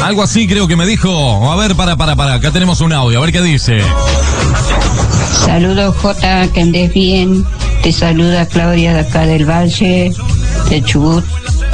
Algo así creo que me dijo. A ver, para. Acá tenemos un audio, a ver qué dice. Saludos, Jota, que andes bien. Te saluda Claudia de acá del Valle, de Chubut.